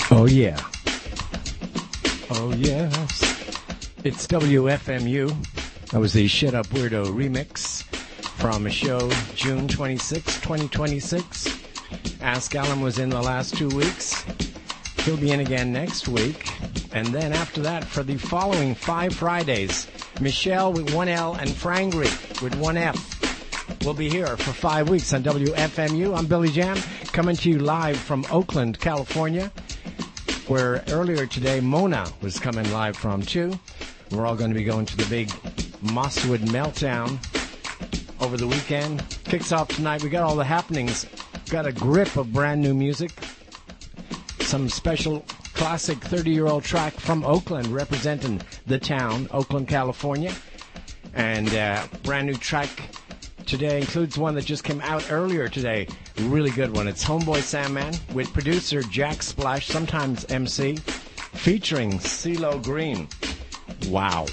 Oh, yeah. Oh, yes. It's WFMU. That was the Shut Up Weirdo remix from a show June 26, 2026. Ask Alan was in the last 2 weeks. He'll be in again next week. And then after that, for the following 5 Fridays, Michelle with 1L and Frangry with 1F will be here for 5 weeks on WFMU. I'm Billy Jam, coming to you live from Oakland, California, where earlier today Mona was coming live from too. We're all going to be going to the big Mosswood Meltdown over the weekend. Kicks off tonight. We got all the happenings. Got a grip of brand new music. Some special classic 30-year-old track from Oakland representing the town, Oakland, California. And brand new track today includes one that just came out earlier today. Really good one. It's Homeboy Sandman with producer Jack Splash, sometimes MC, featuring CeeLo Green. Wow.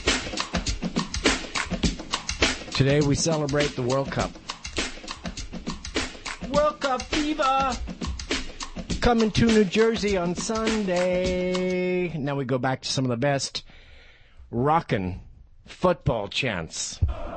Today we celebrate the World Cup. World Cup fever! Coming to New Jersey on Sunday. Now we go back to some of the best rockin' football chants.